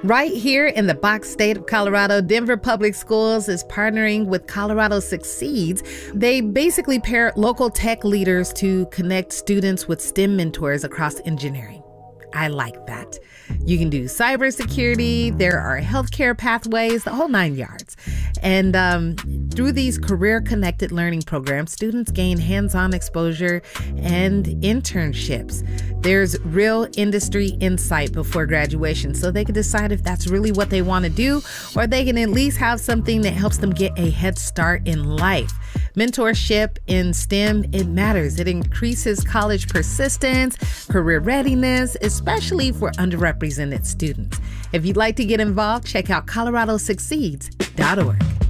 Right here in the Box State of Colorado, Denver Public Schools is partnering with Colorado Succeeds. They basically pair local tech leaders to connect students with STEM mentors across engineering. I like that. You can do cybersecurity, there are healthcare pathways, the whole 9 yards. And through these career-connected learning programs, students gain hands-on exposure and internships. There's real industry insight before graduation, so they can decide if that's really what they want to do, or they can at least have something that helps them get a head start in life. Mentorship in STEM, it matters. It increases college persistence, career readiness, especially for underrepresented students. If you'd like to get involved, check out coloradosucceeds.org.